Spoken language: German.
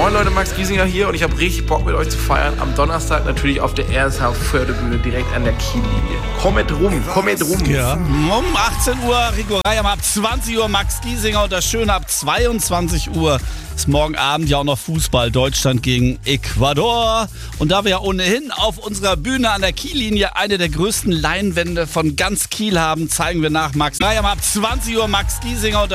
Moin Leute, Max Giesinger hier und ich habe richtig Bock mit euch zu feiern. Am Donnerstag natürlich auf der RSH Förderbühne direkt an der Kiellinie. Kommt rum. Ja. Um 18 Uhr Rico Reiham, ab 20 Uhr Max Giesinger und das Schöne, ab 22 Uhr ist morgen Abend ja auch noch Fußball. Deutschland gegen Ecuador. Und da wir ja ohnehin auf unserer Bühne an der Kiellinie eine der größten Leinwände von ganz Kiel haben, zeigen wir nach Max Reiham ab 20 Uhr Max Giesinger und